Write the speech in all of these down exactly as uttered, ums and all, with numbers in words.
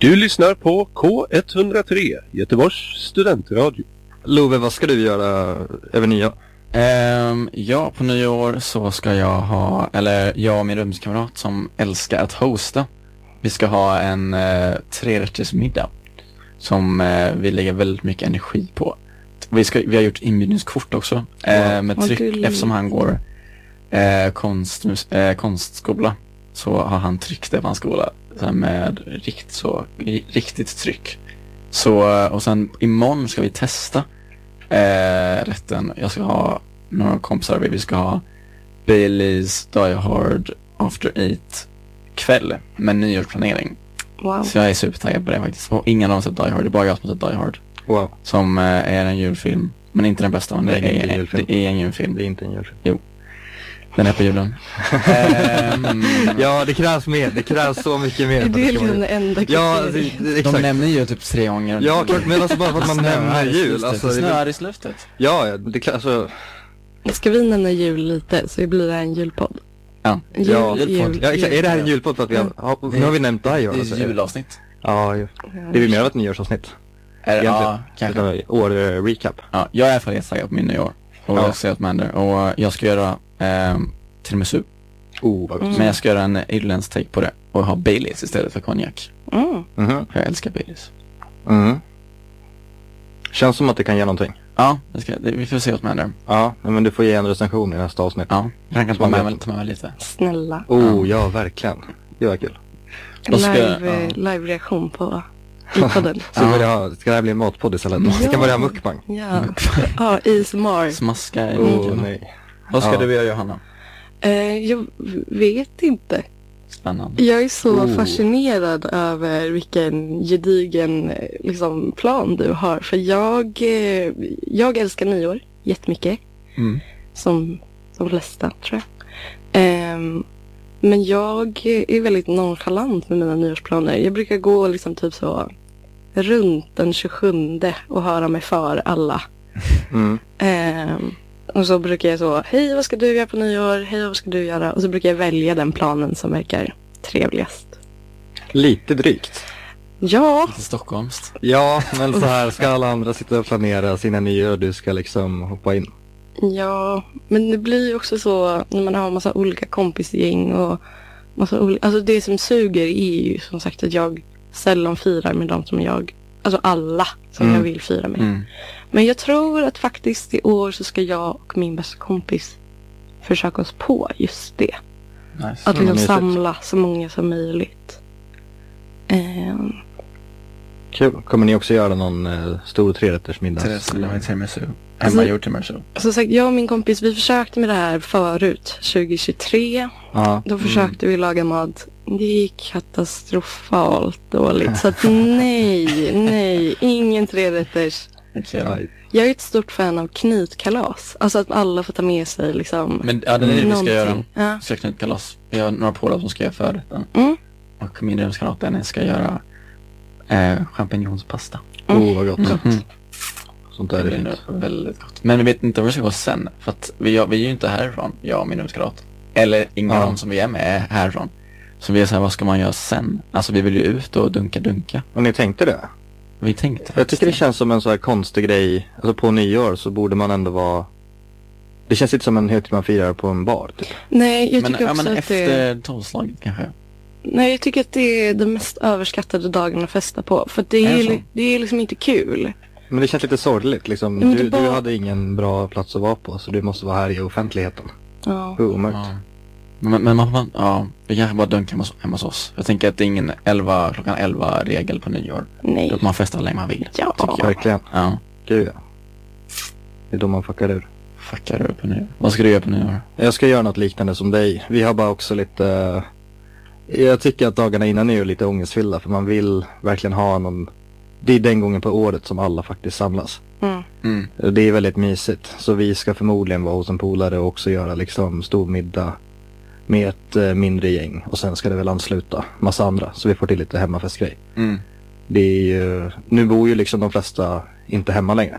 Du lyssnar på K ett noll tre, Göteborgs studentradio. Love, vad ska du göra över nyår? Um, ja, på nyår så ska jag ha, eller jag och min rumskamrat som älskar att hosta. Vi ska ha en uh, trerättersmiddag som uh, vi lägger väldigt mycket energi på. Vi, ska, vi har gjort inbjudningskort också uh, med tryck, oh, eftersom han går uh, konst, uh, konstskola. Så har han tryckt det på hans skola så med rikt, så, riktigt tryck. Så, och sen imorgon ska vi testa eh, rätten. Jag ska ha några kompisar. Vi ska ha Baileys Die Hard After Eight kväll med nyårsplanering. Wow. Så jag är supertaggad på det faktiskt. Och ingen av dem sett Die Hard. Det är bara jag som sett Die Hard. Wow. Som eh, är en julfilm. Men inte den bästa. Men det, det, är, är, det är en julfilm. Det är inte en julfilm. Jo. Den är på julen. um, ja, det krävs mer. Det krävs så mycket mer. Det är liksom det enda ja, det, det, de nämner ju typ tre gånger. Ja, klart. Men alltså bara för att man nämner jul. Alltså, det snöar i slutet. Ja, det krävs alltså... Ska vi nämna jul lite så blir det en julpodd. Ja, jul, ja, jul, jul, ja exakt. Är det här en julpodd för att vi har... Ja, nu har vi nämnt dig. Det är alltså. ett julavsnitt. Ja, ju. Det är mer av ett nyårsavsnitt. Är det? Ja, kanske. År-recap. Ja, jag är i alla fall jättetaggad på min nyår. Och ja. Jag ser att man händer. Och jag ska göra... Eh, tiramisu. Oh, vad mm. Men jag ska göra en irländsk take på det och ha Baileys istället för konjak. Mm. Mm-hmm. Jag älskar Baileys. Mm. Känns som att det kan ge någonting. Ja, det ska, det, vi får se vad som händer. Ja, men du får ge en recension i nästa avsnitt. Ja, jag kan ta med, med, ta med lite. Snälla. Oh, ja, verkligen. Det var kul. Live, ja. Live-reaktion på podden. Så ja. ha, ska det här bli en matpodd istället? Ja. Det kan börja mukbang. Ja, ja, A S M R. Smaska i oh, nej. Vad ska ja. du göra, Johanna? Uh, jag vet inte. Spännande. Jag är så oh. fascinerad över vilken gedigen liksom, plan du har. För jag, jag älskar nyår jättemycket. Mm. Som de flesta, tror jag. Um, men jag är väldigt nonchalant med mina nyårsplaner. Jag brukar gå liksom typ så runt den tjugosjunde och höra mig för alla. Mm. Um, Och så brukar jag så, hej vad ska du göra på nyår? Hej vad ska du göra? Och så brukar jag välja den planen som verkar trevligast. Lite drygt. Ja. Lite stockholmskt. Ja, men så här ska alla andra sitta och planera sina nyår och du ska liksom hoppa in. Ja, men det blir ju också så när man har massa olika kompisgäng och massa olika, alltså det som suger är ju som sagt att jag sällan firar med dem som jag, alltså alla som mm. jag vill fira med. Mm. Men jag tror att faktiskt i år så ska jag och min bästa kompis försöka oss på just det. Nice. Att liksom Mm, samla så många som möjligt. Um, Kul. Kommer ni också göra någon eh, stor trerättersmiddag? Tiramisu. Alltså, Hemma gjort tiramisu. Som sagt, jag och min kompis, vi försökte med det här förut, tjugohundratjugotre. Ja. Då försökte mm. vi laga mat. Det gick katastrofalt dåligt. Så att nej, nej, ingen trerätters. Okay. Jag är ett stort fan av knytkalas. Alltså att alla får ta med sig liksom. Men ja, det är det vi ska någonting. göra. Ja. Vi ska knytkalas. Vi har några polare som ska göra förrätten. Mm. Och min rumskamrat Dennis ska göra eh, champinjonspasta. Mm. Oh, vad gott. Mm. Mm. Sånt där är det fint. är väldigt gott. Men vi vet inte vad det ska gå sen. För att vi, vi är ju inte härifrån, jag och min rumskamrat. Eller ingen ja. av som vi är med är härifrån. Så vi är så här, vad ska man göra sen? Alltså vi vill ju ut och dunka dunka. Och ni tänkte det? Vi tänkte Jag tycker det känns som en så här konstig grej. Alltså på nyår så borde man ändå vara... Det känns inte som en högtid man firar på en bar typ. Nej, jag men, tycker ja, också men att efter det... tolvslaget kanske. Nej, jag tycker att det är den mest överskattade dagen att festa på. För det är, är är det är liksom inte kul. Men det känns lite sorgligt liksom. Men Du, bara... du hade ingen bra plats att vara på. Så du måste vara här i offentligheten. Ja. Omöjligt. Ja. Men, men man, man, ja, vi kanske bara dunkar hemma, hemma hos oss. Jag tänker att det är ingen elva, klockan elva regel på nyår. Nej. Att man festar hur länge man vill. Ja. Tycker jag. Verkligen. Ja. Gud ja. Det är då man fuckar ur. Fuckar du på nyår? Vad ska du göra på nyår? Jag ska göra något liknande som dig. Vi har bara också lite... Jag tycker att dagarna innan är ju lite ångestfyllda. För man vill verkligen ha någon... Det är den gången på året som alla faktiskt samlas. Mm. Mm. Det är väldigt mysigt. Så vi ska förmodligen vara hos en polare och också göra liksom stor middag med ett eh, mindre gäng. Och sen ska det väl ansluta massa andra. Så vi får till lite hemmafestgrej. Mm. Det är ju... Nu bor ju liksom de flesta inte hemma längre.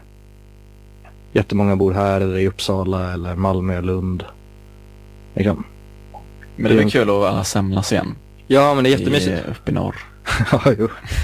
Jättemånga bor här eller i Uppsala eller Malmö, Lund. Liksom. Men det är väl kul att alla samlas igen. Ja, men det är jättemysigt. I, uppe i norr. Ja, jo.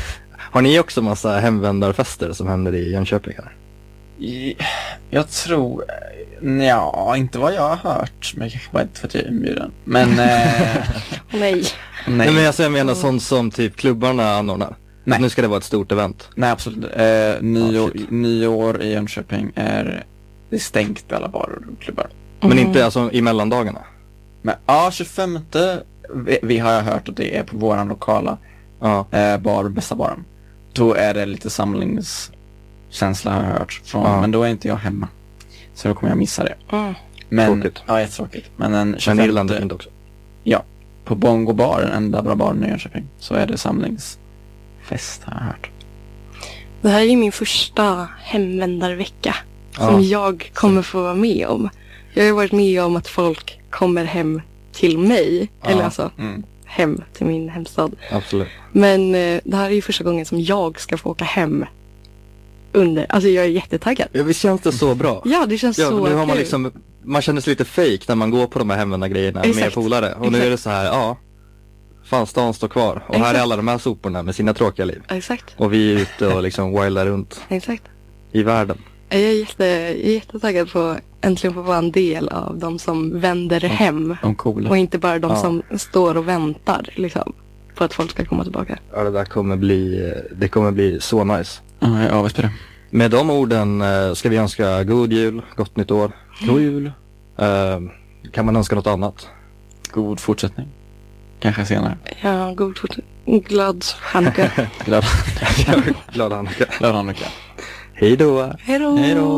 Har ni också massa hemvändarfester som händer i Jönköping? Här? I, jag tror, ja, inte vad jag har hört, men kanske bara inte för att jag är inbjuden. Men, eh, Nej. nej. Nej, men alltså, jag menar sånt som typ klubbarna anordnar. Nej. Att nu ska det vara ett stort event. Nej, absolut. Eh, nyår, Ah, shit. nyår i Jönköping är, det är stängt i alla barer och klubbar. Men Mm. inte alltså i mellandagarna. Men ja, tjugofemte vi, vi har jag hört att det är på våran lokala Ja. eh, bar, bästa baren. Då är det lite samlingskänsla har jag hört från, Ja. men då är inte jag hemma. Så då kommer jag missa det. Mm. Men, Tråkigt. ja, jättetråkigt. Men den Men tjugofemte Irland är fint också. på Bongo bar, den enda bra baren i Jönköping, så är det samlingsfest har jag hört. Det här är ju min första hemvändarvecka som Ja. jag kommer få vara med om. Jag har ju varit med om att folk kommer hem till mig. Ja. Eller alltså Mm. hem till min hemstad. Absolut. Men eh, det här är ju första gången som jag ska få åka hem under. Alltså jag är jättetaggad. Ja, visst känns det så bra? Ja, det känns Ja, så nu har man kul. liksom, man känner sig lite fake när man går på de här hemvändargrejerna med Exakt. polare. Och nu Exakt. är det så här, ja, fan stan står kvar. Och här Exakt. är alla de här soporna med sina tråkiga liv. Exakt, Och vi är ute och liksom wildar runt exakt. i världen. Jag är, jätte, jag är jättetaggad på att äntligen få vara en del av de som vänder hem. De coola. Och inte bara de Ja. som står och väntar liksom, på att folk ska komma tillbaka. Ja, det där kommer bli, det kommer bli så nice. Ja, jag är avvis på det. Med de orden eh, ska vi önska god jul, gott nytt år. God jul. Eh, kan man önska något annat? God fortsättning. Kanske senare. Ja, god fort- glad Hanukkah. Glad, Glad Hanukka. glad Hanukkah. Hej då! Hej då! Hej då!